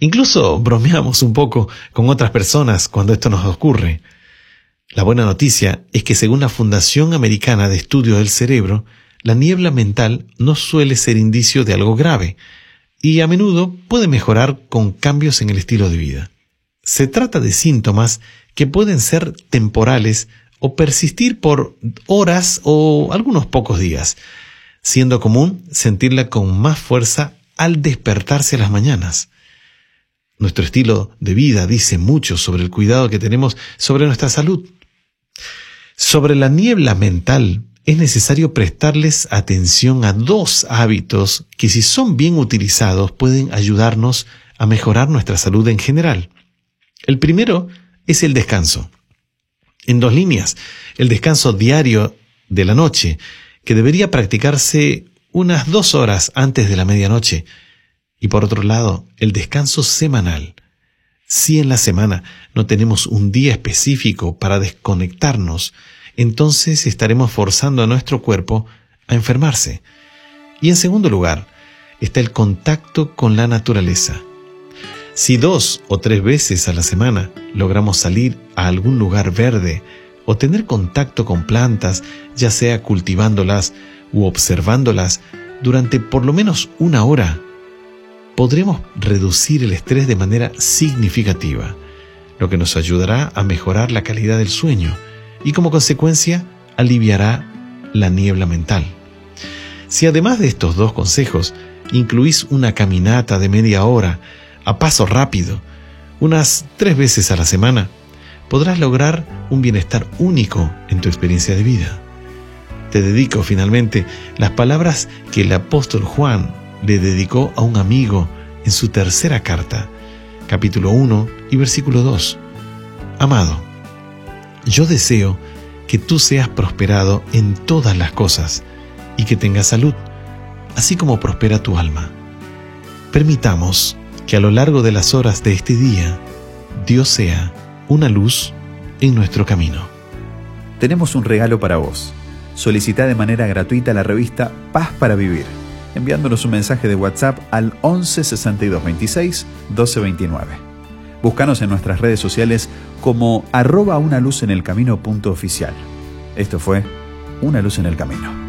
Incluso bromeamos un poco con otras personas cuando esto nos ocurre. La buena noticia es que según la Fundación Americana de Estudio del Cerebro, la niebla mental no suele ser indicio de algo grave y a menudo puede mejorar con cambios en el estilo de vida. Se trata de síntomas que pueden ser temporales o persistir por horas o algunos pocos días, siendo común sentirla con más fuerza al despertarse a las mañanas. Nuestro estilo de vida dice mucho sobre el cuidado que tenemos sobre nuestra salud. Sobre la niebla mental, es necesario prestarles atención a 2 hábitos que, si son bien utilizados, pueden ayudarnos a mejorar nuestra salud en general. El primero es el descanso. En 2 líneas, el descanso diario de la noche, que debería practicarse unas 2 horas antes de la medianoche. Y por otro lado, el descanso semanal. Si en la semana no tenemos un día específico para desconectarnos, entonces estaremos forzando a nuestro cuerpo a enfermarse. Y en segundo lugar, está el contacto con la naturaleza. Si 2 o 3 veces a la semana logramos salir a algún lugar verde o tener contacto con plantas, ya sea cultivándolas u observándolas durante por lo menos 1 hora, podremos reducir el estrés de manera significativa, lo que nos ayudará a mejorar la calidad del sueño y como consecuencia aliviará la niebla mental. Si además de estos 2 consejos incluís una caminata de media hora a paso rápido, unas 3 veces a la semana, podrás lograr un bienestar único en tu experiencia de vida. Te dedico finalmente las palabras que el apóstol Juan le dedicó a un amigo en su 3ª carta, capítulo 1 y versículo 2. Amado, yo deseo que tú seas prosperado en todas las cosas y que tengas salud, así como prospera tu alma. Permitamos que a lo largo de las horas de este día, Dios sea una luz en nuestro camino. Tenemos un regalo para vos. Solicita de manera gratuita la revista Paz para Vivir, enviándonos un mensaje de WhatsApp al 11 62 26 12 29. Búscanos en nuestras redes sociales como @unaluzenelcamino.oficial. Esto fue Una Luz en el Camino.